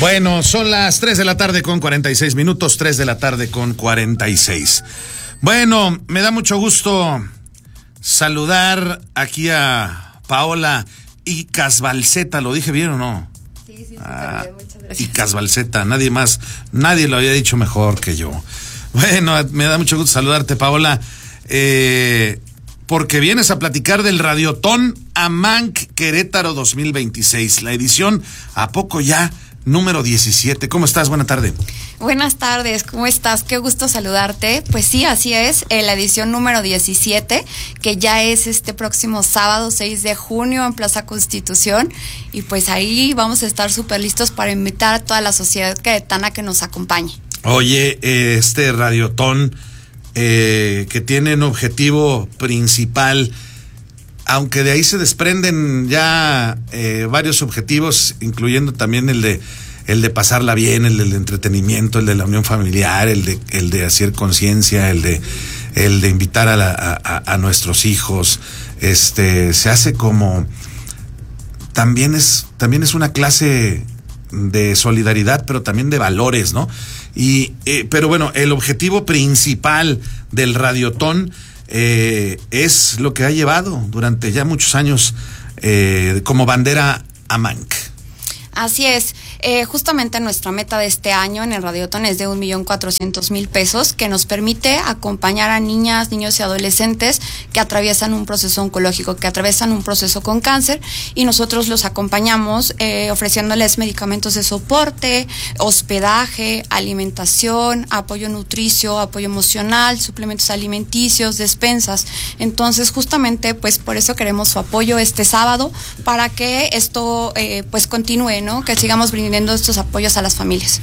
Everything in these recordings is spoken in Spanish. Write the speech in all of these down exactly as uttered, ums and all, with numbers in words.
Bueno, son las tres de la tarde con cuarenta y seis minutos, tres de la tarde con cuarenta y seis. Bueno, me da mucho gusto saludar aquí a Paola Icazbalceta. ¿Lo dije bien o no? Sí, sí, sí, ah, muchas gracias. Icazbalceta, nadie más, nadie lo había dicho mejor que yo. Bueno, me da mucho gusto saludarte, Paola, eh, porque vienes a platicar del Radiotón Amanc Querétaro dos mil veintiséis, la edición a poco ya número diecisiete. ¿Cómo estás? Buena tarde. Buenas tardes, ¿cómo estás? Qué gusto saludarte. Pues sí, así es, eh, la edición número diecisiete, que ya es este próximo sábado seis de junio en Plaza Constitución, y pues ahí vamos a estar súper listos para invitar a toda la sociedad queretana que nos acompañe. Oye, eh, este Radiotón eh, que tiene un objetivo principal, aunque de ahí se desprenden ya eh, varios objetivos, incluyendo también el de el de pasarla bien, el del entretenimiento, el de la unión familiar, el de el de hacer conciencia, el de el de invitar a, la, a, a nuestros hijos, este se hace como también es también es una clase de solidaridad, pero también de valores, ¿no? Y eh, pero bueno, el objetivo principal del Radiotón Eh, es lo que ha llevado durante ya muchos años eh, como bandera Amanc. Así es, eh, justamente nuestra meta de este año en el Radiotón es de un millón cuatrocientos mil pesos, que nos permite acompañar a niñas, niños y adolescentes que atraviesan un proceso oncológico, que atraviesan un proceso con cáncer, y nosotros los acompañamos eh, ofreciéndoles medicamentos de soporte, hospedaje, alimentación, apoyo nutricio, apoyo emocional, suplementos alimenticios, despensas. Entonces, justamente, pues por eso queremos su apoyo este sábado, para que esto eh, pues continúe, ¿no? Que sigamos brindando estos apoyos a las familias.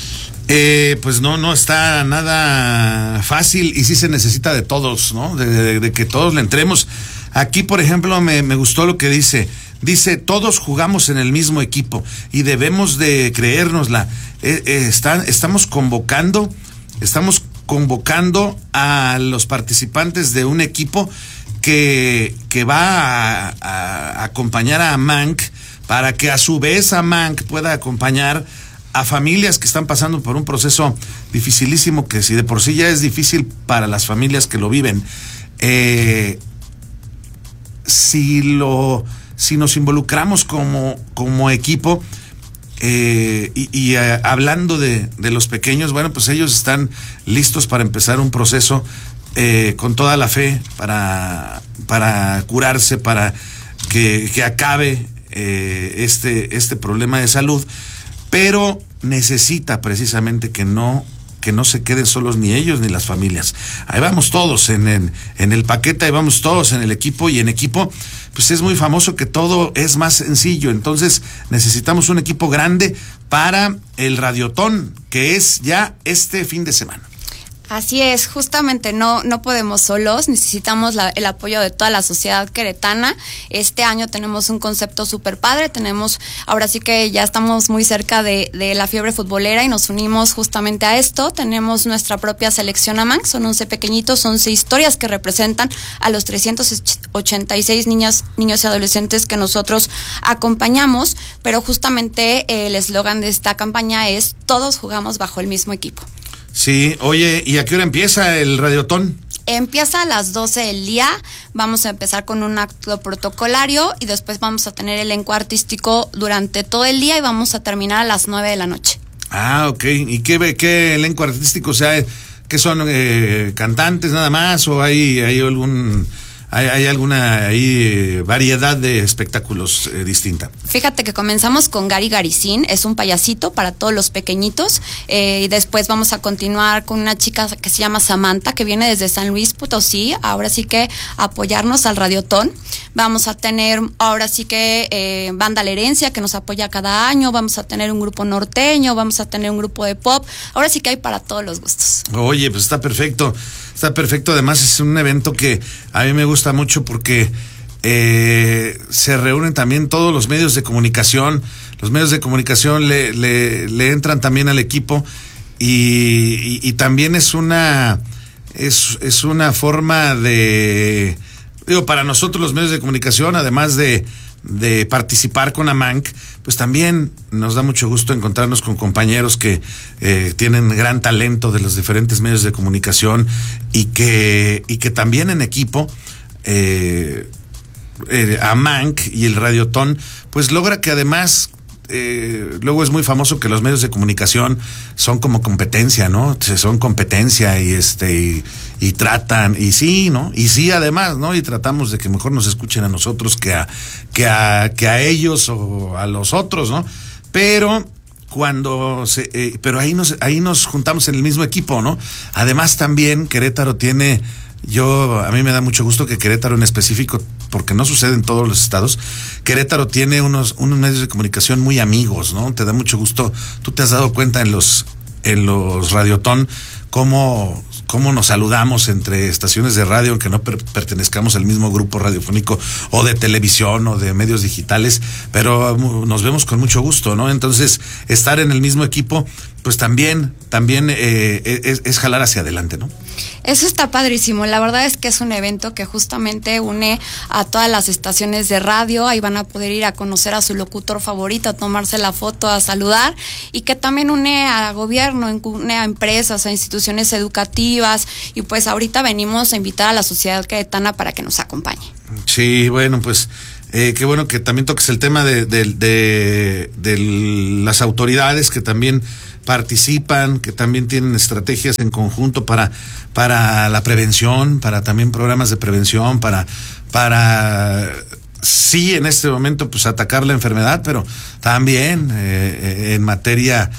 Eh, pues no, no está nada fácil, y sí se necesita de todos, ¿no? De, de, de que todos le entremos. Aquí, por ejemplo, me, me gustó lo que dice. Dice, todos jugamos en el mismo equipo y debemos de creérnosla. Eh, eh, están, estamos convocando, estamos convocando a los participantes de un equipo que, que va a, a, a acompañar a Amanc, para que a su vez Amanc pueda acompañar a familias que están pasando por un proceso dificilísimo, que si de por sí ya es difícil para las familias que lo viven, eh, si lo si nos involucramos como, como equipo, eh, y, y eh, hablando de, de los pequeños, bueno, pues ellos están listos para empezar un proceso eh, con toda la fe para, para curarse, para que, que acabe Eh, este, este problema de salud, pero necesita precisamente que no, que no se queden solos ni ellos ni las familias. Ahí vamos todos en, en, en el paquete, ahí vamos todos en el equipo, y en equipo pues es muy famoso que todo es más sencillo. Entonces necesitamos un equipo grande para el Radiotón, que es ya este fin de semana. Así es, justamente no no podemos solos, necesitamos la, el apoyo de toda la sociedad queretana. Este año tenemos un concepto súper padre, tenemos, ahora sí que ya estamos muy cerca de, de la fiebre futbolera y nos unimos justamente a esto. Tenemos nuestra propia selección Amanc, son once pequeñitos, once historias que representan a los trescientos ochenta y seis niñas, niños y adolescentes que nosotros acompañamos, pero justamente el eslogan de esta campaña es todos jugamos bajo el mismo equipo. Sí, oye, ¿y a qué hora empieza el Radiotón? Empieza a las doce del día, vamos a empezar con un acto protocolario y después vamos a tener elenco artístico durante todo el día y vamos a terminar a las nueve de la noche. Ah, ok. ¿Y qué, qué elenco artístico? O sea, ¿qué son eh, cantantes nada más, o hay, hay algún... ¿Hay, hay alguna ahí variedad de espectáculos eh, distinta? Fíjate que comenzamos con Gary Garicín, es un payasito para todos los pequeñitos, eh, y después vamos a continuar con una chica que se llama Samantha, que viene desde San Luis Potosí, ahora sí que apoyarnos al Radiotón. Vamos a tener ahora sí que eh, Banda La Herencia, que nos apoya cada año, vamos a tener un grupo norteño, vamos a tener un grupo de pop, ahora sí que hay para todos los gustos. Oye, pues está perfecto. Está perfecto, además es un evento que a mí me gusta mucho porque eh, se reúnen también todos los medios de comunicación, los medios de comunicación le, le, le entran también al equipo, y, y, y también es una, es, es una forma de, digo, para nosotros los medios de comunicación, además de, de participar con AMANC, pues también nos da mucho gusto encontrarnos con compañeros que eh, tienen gran talento de los diferentes medios de comunicación y que, y que también en equipo eh, eh, AMANC y el Radiotón pues logra que además Eh, luego es muy famoso que los medios de comunicación son como competencia, ¿no? Son competencia y este y, y tratan, y sí, ¿no? Y sí además, ¿no? Y tratamos de que mejor nos escuchen a nosotros que a, que a, que a ellos o a los otros, ¿no? Pero cuando se, eh, pero ahí nos, ahí nos juntamos en el mismo equipo, ¿no? Además también Querétaro tiene, yo, a mí me da mucho gusto que Querétaro en específico, porque no sucede en todos los estados, Querétaro tiene unos, unos medios de comunicación muy amigos, ¿no? Te da mucho gusto, tú te has dado cuenta en los, en los Radiotón, cómo, cómo nos saludamos entre estaciones de radio, aunque no per- pertenezcamos al mismo grupo radiofónico o de televisión o de medios digitales, pero nos vemos con mucho gusto, ¿no? Entonces, estar en el mismo equipo, pues también, también eh, es, es jalar hacia adelante, ¿no? Eso está padrísimo. La verdad es que es un evento que justamente une a todas las estaciones de radio. Ahí van a poder ir a conocer a su locutor favorito, a tomarse la foto, a saludar, y que también une a gobierno, une a empresas, a instituciones educativas, y pues ahorita venimos a invitar a la sociedad queretana para que nos acompañe. Sí, bueno, pues eh, qué bueno que también toques el tema de, de, de, de las autoridades que también participan, que también tienen estrategias en conjunto para, para la prevención, para también programas de prevención, para, para sí en este momento pues atacar la enfermedad, pero también eh, en materia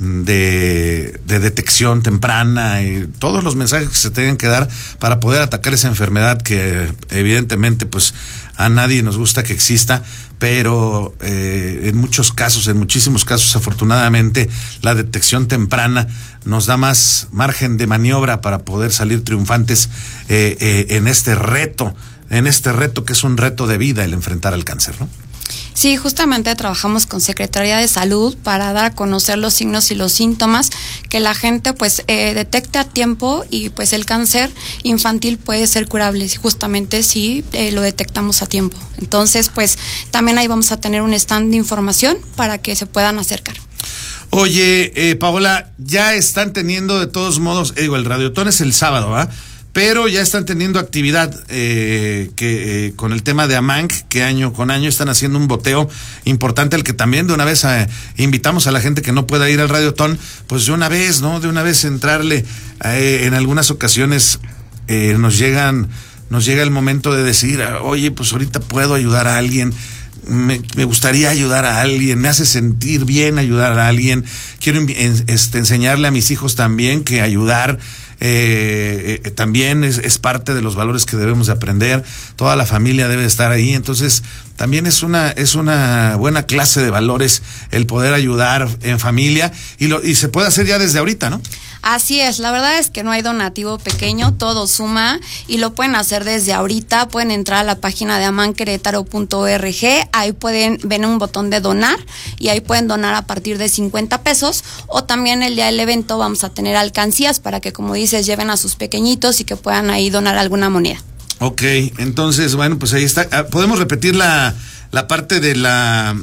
de, de detección temprana y todos los mensajes que se tengan que dar para poder atacar esa enfermedad que evidentemente pues a nadie nos gusta que exista, pero eh, en muchos casos, en muchísimos casos afortunadamente la detección temprana nos da más margen de maniobra para poder salir triunfantes eh, eh, en este reto, en este reto que es un reto de vida el enfrentar al cáncer, ¿no? Sí, justamente trabajamos con Secretaría de Salud para dar a conocer los signos y los síntomas, que la gente pues eh, detecte a tiempo, y pues el cáncer infantil puede ser curable justamente si eh, lo detectamos a tiempo. Entonces pues también ahí vamos a tener un stand de información para que se puedan acercar. Oye, eh, Paola, ya están teniendo de todos modos, eh, digo, el Radiotón es el sábado, ¿ah? Pero ya están teniendo actividad eh, que eh, con el tema de AMANC, que año con año están haciendo un boteo importante, al que también de una vez eh, invitamos a la gente que no pueda ir al Radiotón, pues de una vez, ¿no? De una vez entrarle. Eh, en algunas ocasiones eh, nos llegan, nos llega el momento de decir, oye, pues ahorita puedo ayudar a alguien. Me, me gustaría ayudar a alguien, me hace sentir bien ayudar a alguien. Quiero en, este, enseñarle a mis hijos también que ayudar Eh, eh, también es, es parte de los valores que debemos de aprender. Toda la familia debe estar ahí, entonces también es una es una buena clase de valores el poder ayudar en familia, y lo y se puede hacer ya desde ahorita, ¿no? Así es, la verdad es que no hay donativo pequeño, todo suma, y lo pueden hacer desde ahorita. Pueden entrar a la página de aman querétaro punto org, ahí pueden ven un botón de donar, y ahí pueden donar a partir de cincuenta pesos, o también el día del evento vamos a tener alcancías para que, como dices, lleven a sus pequeñitos y que puedan ahí donar alguna moneda. Ok, entonces, bueno, pues ahí está. ¿Podemos repetir la, la parte de la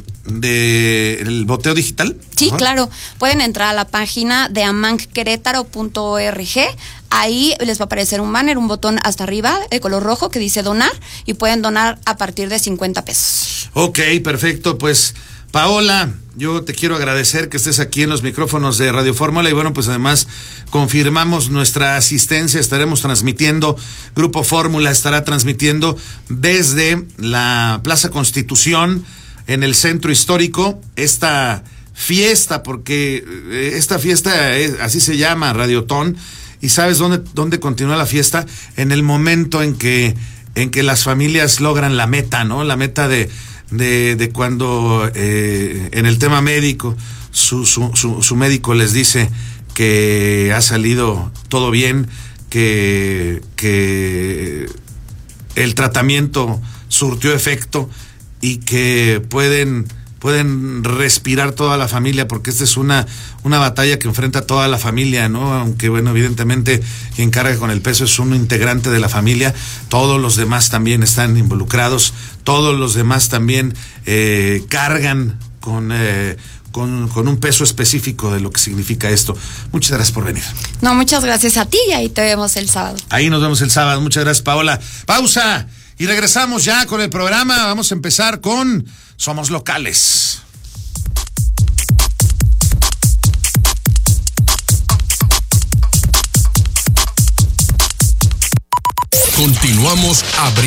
de el boteo digital? Sí, ajá, claro. Pueden entrar a la página de aman querétaro punto org. Ahí les va a aparecer un banner, un botón hasta arriba de color rojo que dice donar, y pueden donar a partir de cincuenta pesos. Ok, perfecto. Pues, Paola, yo te quiero agradecer que estés aquí en los micrófonos de Radio Fórmula, y bueno, pues además confirmamos nuestra asistencia. Estaremos transmitiendo, Grupo Fórmula estará transmitiendo desde la Plaza Constitución, en el centro histórico, esta fiesta, porque esta fiesta es, así se llama, Radiotón. ¿Y sabes dónde, dónde continúa la fiesta? En el momento en que, en que las familias logran la meta, ¿no? La meta de De, de cuando eh, en el tema médico su, su, su, su médico les dice que ha salido todo bien, que, que el tratamiento surtió efecto y que pueden, pueden respirar toda la familia, porque esta es una, una batalla que enfrenta toda la familia, ¿no? Aunque, bueno, evidentemente quien carga con el peso es un integrante de la familia, todos los demás también están involucrados, todos los demás también eh, cargan con, eh, con, con un peso específico de lo que significa esto. Muchas gracias por venir. No, muchas gracias a ti y ahí te vemos el sábado. Ahí nos vemos el sábado. Muchas gracias, Paola. Pausa y regresamos ya con el programa. Vamos a empezar con Somos Locales. Continuamos abriendo.